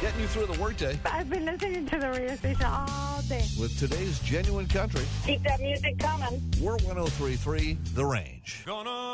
getting you through the workday I've been listening to the radio station all day. with today's genuine country. Keep that music coming. We're 103.3 The Range. Gonna